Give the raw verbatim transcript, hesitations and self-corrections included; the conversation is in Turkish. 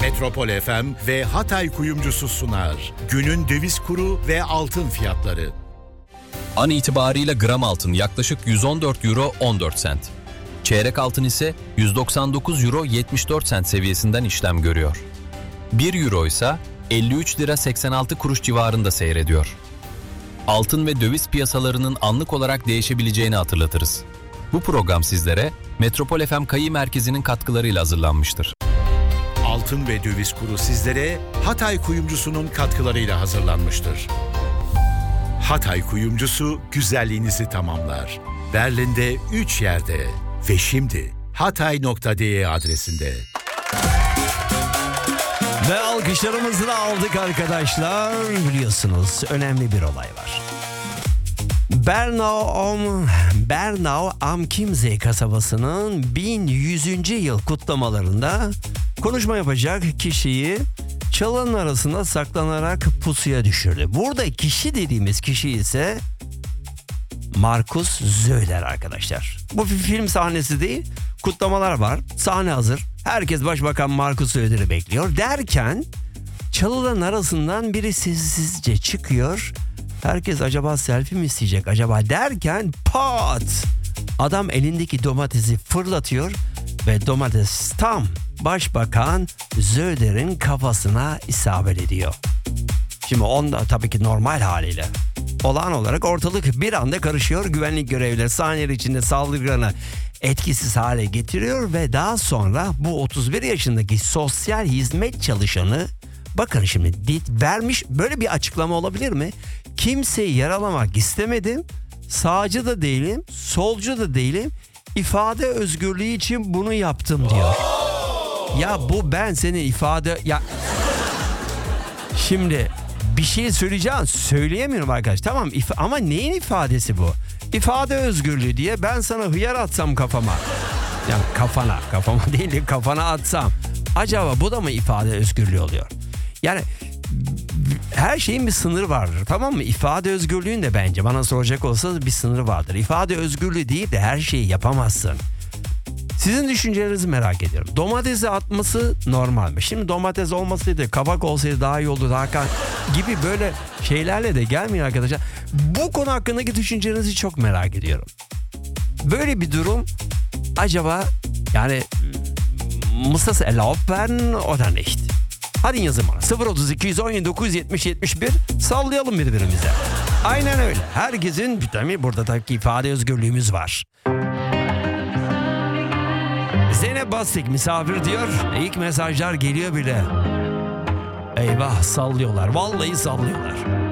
Metropol F M ve Hatay Kuyumcusu sunar. Günün döviz kuru ve altın fiyatları. An itibariyle gram altın yaklaşık yüz on dört euro on dört sent. Çeyrek altın ise yüz doksan dokuz euro yetmiş dört sent seviyesinden işlem görüyor. bir euro ise elli üç lira seksen altı kuruş civarında seyrediyor. Altın ve döviz piyasalarının anlık olarak değişebileceğini hatırlatırız. Bu program sizlere Metropol F M Kayı Merkezi'nin katkılarıyla hazırlanmıştır. Altın ve döviz kuru sizlere Hatay Kuyumcusu'nun katkılarıyla hazırlanmıştır. Hatay Kuyumcusu güzelliğinizi tamamlar. Berlin'de üç yerde ve şimdi hatay nokta de adresinde. Ve alkışlarımızı da aldık arkadaşlar. Biliyorsunuz önemli bir olay var. Bernau am, Bernau am Chiemsee kasabasının bin yüzüncü yıl kutlamalarında konuşma yapacak kişiyi çalının arasında saklanarak pusuya düşürdü. Burada kişi dediğimiz kişi ise Markus Söder arkadaşlar. Bu bir film sahnesi değil, kutlamalar var, sahne hazır. Herkes Başbakan Markus Söder'i bekliyor derken çalıların arasından biri sessizce çıkıyor. Herkes acaba selfie mi isteyecek acaba derken pat! Adam elindeki domatesi fırlatıyor ve domates tam Başbakan Söder'in kafasına isabet ediyor. Şimdi onda tabii ki normal haliyle. Olağan olarak ortalık bir anda karışıyor. Güvenlik görevlileri saniyeler içinde saldırganı etkisiz hale getiriyor ve daha sonra bu otuz bir yaşındaki sosyal hizmet çalışanı, bakın şimdi dit vermiş, böyle bir açıklama olabilir mi? Kimseyi yaralamak istemedim, sağcı da değilim, solcu da değilim, ifade özgürlüğü için bunu yaptım diyor. Ya bu ben senin ifade... ya Şimdi bir şey söyleyeceğim, söyleyemiyorum arkadaş. Tamam if- ama neyin ifadesi bu? İfade özgürlüğü diye ben sana hıyar atsam kafama. Yani kafana, kafama değil de kafana atsam. Acaba bu da mı ifade özgürlüğü oluyor? Yani her şeyin bir sınırı vardır, tamam mı? İfade özgürlüğün de bence bana soracak olsa bir sınırı vardır. İfade özgürlüğü deyip de her şeyi yapamazsın. Sizin düşüncelerinizi merak ediyorum. Domatesi atması normal mi? Şimdi domates olmasaydı, kabak olsaydı daha iyi oldu, daha kan gibi böyle şeylerle de gelmeyin arkadaşlar. Bu konu hakkındaki düşüncelerinizi çok merak ediyorum. Böyle bir durum acaba yani muss das erlaubt werden oder nicht? Hadi yazın bana. sıfır otuz iki on yedi dokuz yetmiş yetmiş bir sallayalım birbirimize. Aynen öyle. Herkesin tabii burada tabii ki ifade özgürlüğümüz var. Zeynep Bastık misafir diyor. İlk mesajlar geliyor bile. Eyvah, sallıyorlar. Vallahi sallıyorlar.